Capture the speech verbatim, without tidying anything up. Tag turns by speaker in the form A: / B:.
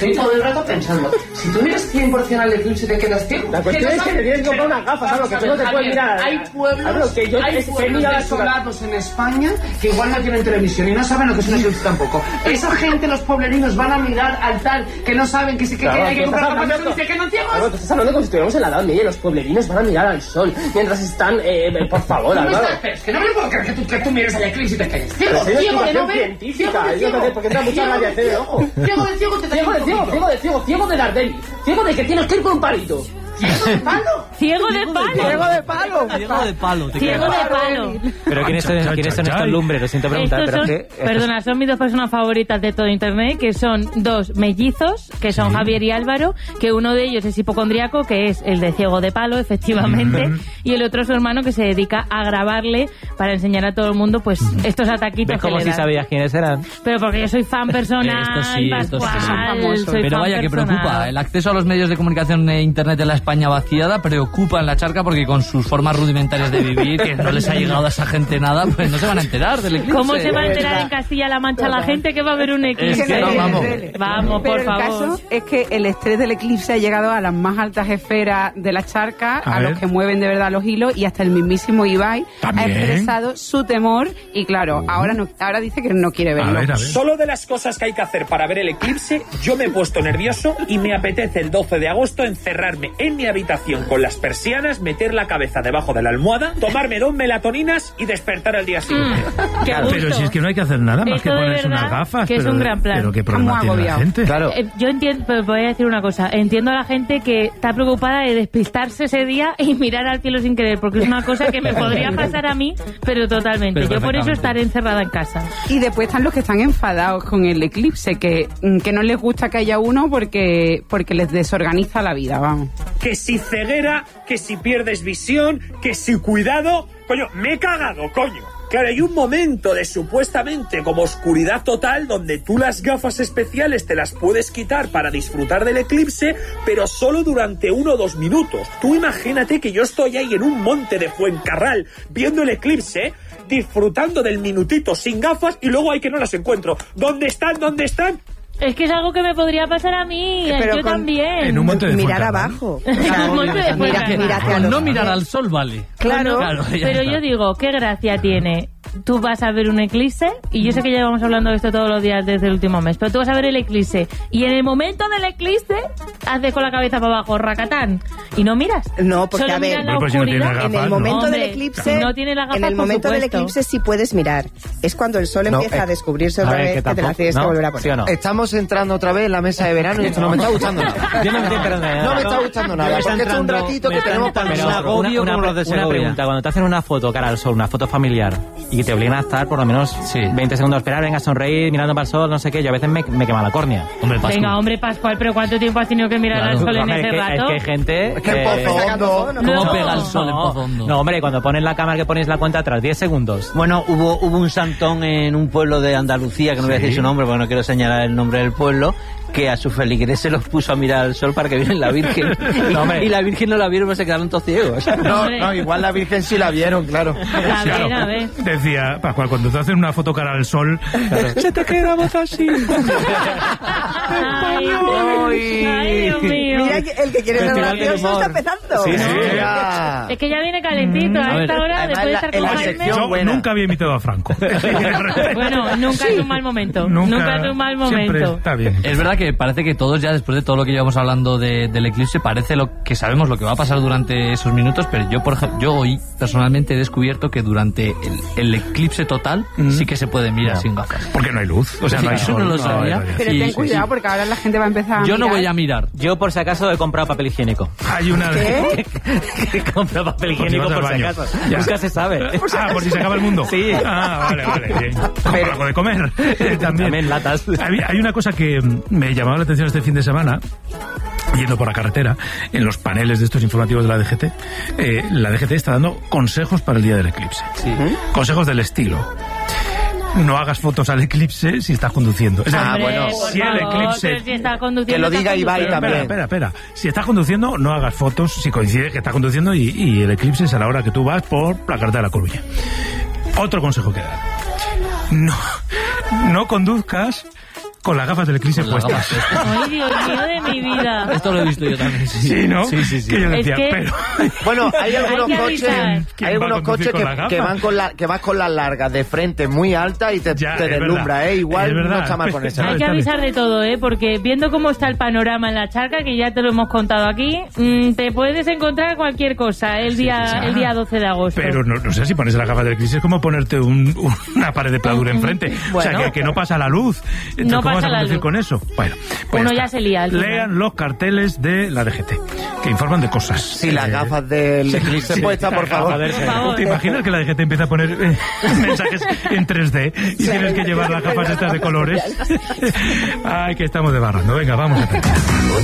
A: estoy todo el rato pensando, si tú miras cien por ciento al eclipse te quedas ciego.
B: La cuestión es que te tienes que comprar unas gafas, algo que tú no te puedes mirar.
A: Hay pueblos,
B: que yo
A: hay pueblos desolados en España que igual no tienen televisión y no saben lo que es un eclipse tampoco. Esa gente, los pueblerinos, van a mirar al tal que no saben que, que, que hay que comprar gafas de eclipse, que no ciegos.
B: Claro, tú estás hablando como si estuviéramos en la Edad Media y los pueblerinos van a mirar al sol mientras están, eh, por favor,
A: no
B: Álvaro.
A: Es que no me puedo creer que tú, que tú mires al eclipse y te calles. Ciego, ciego de no ver.
B: Científica, porque entra mucha radiación de ojo.
A: Ciego de ciego, te
B: ciego de ciego, ciego de ciego, ciego de Dardeni. Ciego de que tienes que ir con un palito.
A: ¿Ciego de palo?
C: ¡Ciego de palo!
B: ¡Ciego de palo!
D: ¡Ciego de palo!
C: ¡Ciego de palo!
D: Pero ¿quiénes son, ¿quiénes son estos lumbres? Lo siento preguntar,
C: estos
D: pero
C: son,
D: es que...
C: Perdona, son mis dos personas favoritas de todo Internet, que son dos mellizos, que son sí. Javier y Álvaro, que uno de ellos es hipocondriaco, que es el de ciego de palo, efectivamente, y el otro es su hermano, que se dedica a grabarle para enseñar a todo el mundo, pues, estos ataquitos
D: ¿Ves como
C: que
D: si
C: le dan?
D: sabías quiénes eran?
C: Pero porque yo soy fan personal,
D: estos sí, estos sí
C: son famosos.
D: Pero vaya, que
C: personal.
D: preocupa. El acceso a los medios de comunicación e Internet en la España vaciada preocupa en la charca porque con sus formas rudimentarias de vivir, que no les ha llegado a esa gente nada, pues no se van a enterar del eclipse.
C: ¿Cómo se va a enterar en Castilla-La Mancha la gente que va a haber un eclipse?
D: Es que no, vamos.
C: Vamos, por
E: Pero
C: favor.
E: el caso es que el estrés del eclipse ha llegado a las más altas esferas de la charca, a, a los que mueven de verdad los hilos, y hasta el mismísimo Ibai ¿También? ha expresado su temor y claro, uh. ahora no, ahora dice que no quiere verlo.
F: A ver, a ver. Solo de las cosas que hay que hacer para ver el eclipse, yo me he puesto nervioso y me apetece el doce de agosto encerrarme en mi habitación con las persianas, meter la cabeza debajo de la almohada, tomarme dos melatoninas y despertar al día siguiente.
C: Mm,
G: claro, pero si es que no hay que hacer nada más que ponerse unas gafas.
C: Que
G: pero,
C: es un gran plan.
G: Pero qué problema tiene la gente.
D: Claro.
C: Eh, yo entiendo, pero voy a decir una cosa. Entiendo a la gente que está preocupada de despistarse ese día y mirar al cielo sin querer, porque es una cosa que me podría pasar a mí, pero totalmente. Pero yo por eso estaré encerrada en casa.
E: Y después están los que están enfadados con el eclipse, que, que no les gusta que haya uno porque, porque les desorganiza la vida, vamos.
F: Que si ceguera, que si pierdes visión, que si cuidado... Coño, me he cagado, coño. Claro, hay un momento de supuestamente como oscuridad total donde tú las gafas especiales te las puedes quitar para disfrutar del eclipse, pero solo durante uno o dos minutos. Tú imagínate que yo estoy ahí en un monte de Fuencarral viendo el eclipse, disfrutando del minutito sin gafas y luego hay que no las encuentro. ¿Dónde están? ¿Dónde están?
C: Es que es algo que me podría pasar a mí, pero yo con, también.
G: En un monte de
H: mirar abajo.
C: Claro,
H: mira, mira, mira,
D: no mirar al sol, vale.
C: Claro, claro pero está. Yo digo, ¿qué gracia tiene? Tú vas a ver un eclipse, y yo sé que llevamos hablando de esto todos los días desde el último mes, pero tú vas a ver el eclipse, y en el momento del eclipse, haces con la cabeza para abajo, racatán, y no miras.
H: No, porque
C: Solo
H: a ver,
C: la
G: pues si no
H: en el momento
C: no.
H: del eclipse,
C: no tiene la gafa,
H: en el momento
C: por
H: del eclipse sí puedes mirar. Es cuando el sol
I: no,
H: empieza
I: eh,
H: a descubrirse otra
D: a ver,
H: vez
D: que,
H: que
D: tampoco,
H: te la tienes
D: no,
H: que volver a poner.
D: ¿sí o no?
I: Estamos entrando otra vez en la mesa de verano y esto no me está gustando nada.
D: Yo no, entiendo nada.
I: No me está gustando nada, porque esto es un ratito que tenemos para
D: pero
I: nosotros.
D: una, una, una, una pregunta, cuando te hacen una foto cara al sol, una foto familiar, y que te obligan a estar por lo menos sí. veinte segundos a esperar, venga a sonreír, mirando para el sol, no sé qué, yo a veces me, me quema la córnea.
C: Hombre, venga, hombre, Pascual, pero ¿cuánto tiempo has tenido que mirar claro, al sol en ese
D: es que,
C: rato?
D: Es que hay gente...
I: Es que en Pozo Hondo...
D: ¿Cómo
C: no,
D: pega el sol en Pozo Hondo? No, hombre, cuando pones la cámara que pones la cuenta atrás, diez segundos.
J: Bueno, hubo, hubo un santón en un pueblo de Andalucía, que no voy a decir su nombre porque no quiero señalar el nombre del pueblo, que a sus feligreses se los puso a mirar al sol para que vieran la Virgen. No, y la Virgen no la vieron, pues se quedaron todos ciegos.
I: No, no, igual la Virgen sí la vieron, claro.
C: A ver,
G: claro.
C: a ver.
G: Decía, Pascual, cuando te hacen una foto cara al sol, claro. Se te queda voz así.
C: Ay, ay, Dios mío.
H: Mira el que quiere ser gracioso está empezando.
G: Sí, sí.
I: Ya.
C: Es que ya viene calentito a, a esta hora,
I: además,
C: después de estar con Jaime.
G: Yo
I: buena.
G: nunca había imitado a Franco.
C: Bueno, nunca sí. es un mal momento.
G: Nunca,
C: nunca es un mal momento.
G: Siempre está bien.
D: Es verdad que parece que todos ya, después de todo lo que llevamos hablando de, del eclipse, parece lo que sabemos lo que va a pasar durante esos minutos, pero yo, por ejemplo, yo hoy personalmente he descubierto que durante el, el eclipse total mm. sí que se puede mirar no. sin gafas.
G: Porque no hay luz. O sea,
D: sí,
G: no hay
D: eso
G: sol.
D: no lo sabía.
G: No,
E: pero
D: y,
E: ten cuidado
D: sí.
E: porque ahora la gente va a empezar a
D: Yo
E: mirar.
D: no voy a mirar.
J: Yo, por si acaso, he comprado papel higiénico.
G: Hay una...
H: ¿Qué?
D: He comprado papel higiénico por, si, por si acaso.
G: Ya.
D: Nunca se sabe.
G: Ah, por si se acaba el mundo.
D: Sí.
G: Ah, vale, vale. Bien. Pero algo de comer. Eh, también.
D: También latas.
G: Hay, hay una cosa que me llamaba la atención este fin de semana, yendo por la carretera, en los paneles de estos informativos de la D G T. Eh, la D G T está dando consejos para el día del eclipse.
D: Sí.
G: Consejos del estilo: no hagas fotos al eclipse si estás conduciendo. Es
I: ah,
C: Hombre,
I: bueno.
C: por
G: si el
C: favor,
G: eclipse...
C: si está conduciendo,
I: que lo diga
C: está
I: Ibai
C: conduciendo.
I: también.
G: Espera, espera, espera. Si estás conduciendo, no hagas fotos si coincide que estás conduciendo y, y el eclipse es a la hora que tú vas por la carretera de La Coruña. Otro consejo que da: no, no conduzcas con las gafas del eclipse
D: Con las
G: puestas.
D: gafas
C: Ay, Dios mío de mi vida.
D: Esto lo he visto yo también. Sí,
G: Sí, ¿no?
D: Sí, sí, sí.
G: Que yo
C: Es
G: decía,
C: que-
G: pero...
I: Bueno, hay algunos
C: Hay que
I: coches,
C: avisar.
G: ¿Quién
I: hay
G: va a
I: algunos
G: conducir
I: coches
G: con
I: que,
G: las gafas?
I: que van con la, que vas con las largas de frente muy alta y te,
G: Ya,
I: te
G: es
I: deslumbra,
G: verdad.
I: ¿eh? Igual
G: Es verdad.
I: no está mal con eso.
C: Hay que
G: Está bien.
C: avisar de todo, ¿eh? Porque viendo cómo está el panorama en la charca, que ya te lo hemos contado aquí, mmm, te puedes encontrar cualquier cosa el día,
G: sí, sí.
C: el día doce de agosto.
G: Pero no, no sé si pones las gafas del eclipse es como ponerte un, una pared de pladura enfrente. O sea,
C: Bueno.
G: que, que no pasa la luz. Entonces,
C: No
G: ¿cómo vas
C: pasa
G: a
C: la
G: conducir
C: luz.
G: con eso? Bueno, pues
C: Uno
G: está.
C: ya se lía al final.
G: Lean los carteles de la D G T, que informan de cosas.
I: Si las
G: Eh,
I: gafas del eclipse
G: sí,
I: puestas, por
G: las
I: favor.
G: gafas.
C: Por favor.
G: ¿Te imaginas que la D G T empieza a poner eh, mensajes en tres D y tienes que llevar las gafas estas de colores? Ay, que estamos desbarrando. Venga, vamos a terminar.